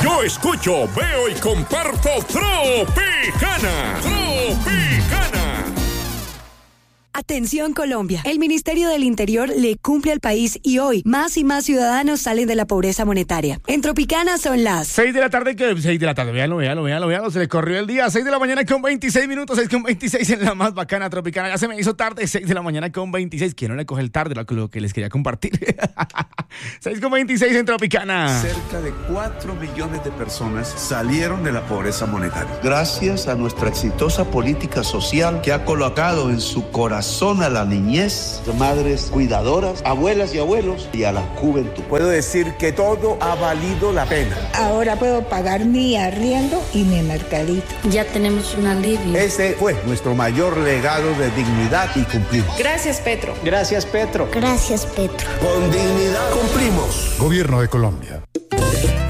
Yo escucho, veo y comparto Tropicana. Atención Colombia, el Ministerio del Interior le cumple al país y hoy más y más ciudadanos salen de la pobreza monetaria. En Tropicana son las 6 de la tarde, véalo, se le corrió el día, 6 de la mañana con 26 minutos, 6:26 en la más bacana Tropicana, ya se me hizo tarde, 6 de la mañana con 26, que no le coge el tarde lo que les quería compartir, 6:26 en Tropicana. Cerca de 4 millones de personas salieron de la pobreza monetaria. Gracias a nuestra exitosa política social que ha colocado en su corazón a la niñez, madres cuidadoras, abuelas y abuelos y a la juventud. Puedo decir que todo ha valido la pena. Ahora puedo pagar mi arriendo y mi mercadito. Ya tenemos un alivio. Ese fue nuestro mayor legado de dignidad y cumplimos. Gracias, Petro. Gracias, Petro. Gracias, Petro. Con dignidad cumplimos. Gobierno de Colombia.